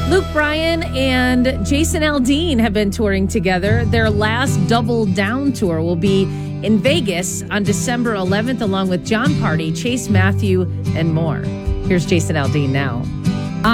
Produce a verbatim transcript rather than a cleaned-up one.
Luke Bryan and Jason Aldean have been touring together. Their last Double Down tour will be in Vegas on December eleventh, along with John Party, Chase Matthew, and more. Here's Jason Aldean now.